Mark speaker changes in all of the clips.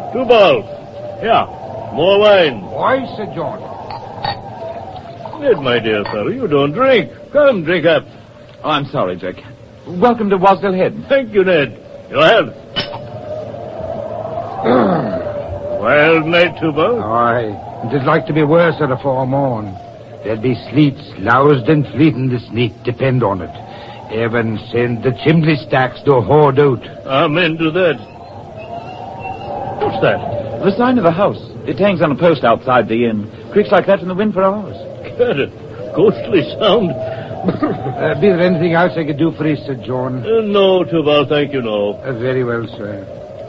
Speaker 1: Tubal. Here, more wine.
Speaker 2: Why, Sir John?
Speaker 1: Ned, my dear fellow, you don't drink. Come, drink up.
Speaker 3: Oh, I'm sorry, Jack. Welcome to Wasdale Head.
Speaker 1: Thank you, Ned. Your health. Wild night, Tubal.
Speaker 2: Aye, it'd like to be worse at a foremorn. There'll be sleets, loused and fleeting this night, depend on it. Heaven send the chimney stacks to hoard out.
Speaker 1: Amen to that. What's that?
Speaker 3: The sign of a house. It hangs on a post outside the inn. Creaks like that in the wind for hours.
Speaker 1: Got a ghostly sound.
Speaker 2: Be there anything else I could do for you, Sir John?
Speaker 1: No, Tubal, thank you, no.
Speaker 2: Very well, sir.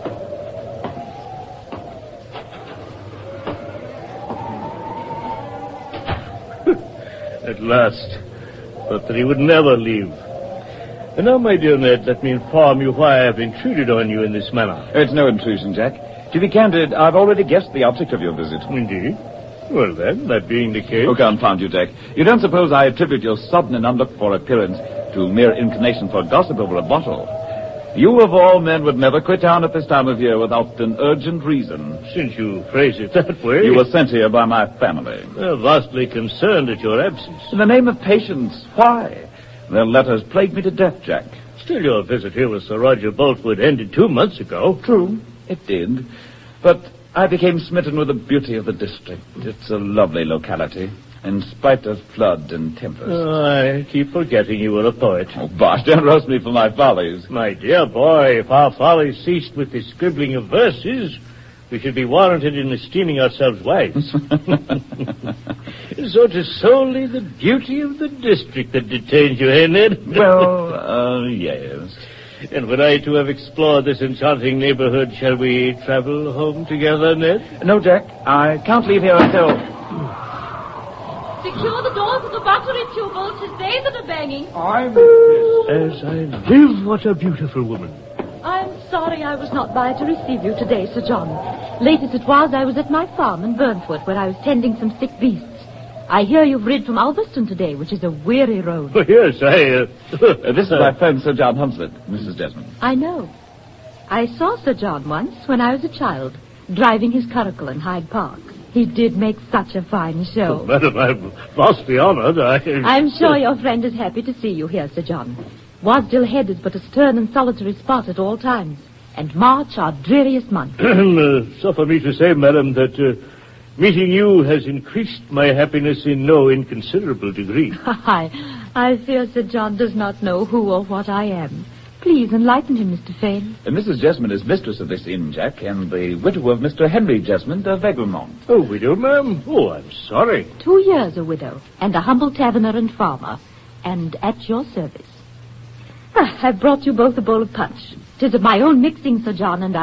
Speaker 1: At last. Thought that he would never leave. And now, my dear Ned, let me inform you why I have intruded on you in this manner.
Speaker 3: It's no intrusion, Jack. To be candid, I've already guessed the object of your visit.
Speaker 1: Indeed. Well, then, that being the case...
Speaker 3: Oh, confound you, Jack. You don't suppose I attribute your sudden and unlooked-for appearance to mere inclination for gossip over a bottle? You, of all men, would never quit town at this time of year without an urgent reason.
Speaker 1: Since you phrase it that way...
Speaker 3: You were sent here by my family.
Speaker 1: They're vastly concerned at your absence.
Speaker 3: In the name of patience, why? Their letters plague me to death, Jack.
Speaker 1: Still, your visit here with Sir Roger Boltwood ended 2 months ago.
Speaker 3: True, it did. But I became smitten with the beauty of the district. It's a lovely locality, in spite of flood and tempest.
Speaker 1: I keep forgetting you were a poet.
Speaker 3: Oh, bosh, don't roast me for my follies.
Speaker 1: My dear boy, if our follies ceased with the scribbling of verses, we should be warranted in esteeming ourselves wise. So it is solely the beauty of the district that detains you, eh, Ned?
Speaker 3: Well, yes.
Speaker 1: And when I too have explored this enchanting neighborhood, shall we travel home together, Ned?
Speaker 3: No, Jack, I can't leave here until...
Speaker 4: Secure the doors of the buttery, Tubal. 'Tis they that are banging.
Speaker 1: As I live, what a beautiful woman.
Speaker 4: I'm sorry I was not by to receive you today, Sir John. Late as it was, I was at my farm in Burnfoot, where I was tending some sick beasts. I hear you've rid from Ulverston today, which is a weary road.
Speaker 1: Oh, yes,
Speaker 3: this is my friend, Sir John Hunsford, Mrs. Desmond.
Speaker 4: I know. I saw Sir John once when I was a child, driving his curricle in Hyde Park. He did make such a fine show.
Speaker 1: Oh, madam, I'm vastly honored.
Speaker 4: I'm sure your friend is happy to see you here, Sir John. Wasdale Head is but a stern and solitary spot at all times, and March our dreariest month.
Speaker 1: Suffer me to say, madam, that meeting you has increased my happiness in no inconsiderable degree.
Speaker 4: I fear Sir John does not know who or what I am. Please enlighten him, Mr. Fane.
Speaker 3: Mrs. Jesmond is mistress of this inn, Jack, and the widow of Mr. Henry Jesmond of Egremont.
Speaker 1: Oh, widow, ma'am? Oh, I'm sorry.
Speaker 4: 2 years a widow, and a humble taverner and farmer, and at your service. I've brought you both a bowl of punch. 'Tis of my own mixing, Sir John, and